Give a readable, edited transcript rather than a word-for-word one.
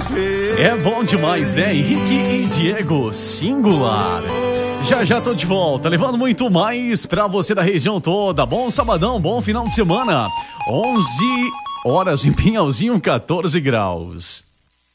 É bom demais, né? Henrique e Diego, singular. Já tô de volta, levando muito mais pra você da região toda. Bom sabadão, bom final de semana. 11 horas em Pinhalzinho, 14 graus.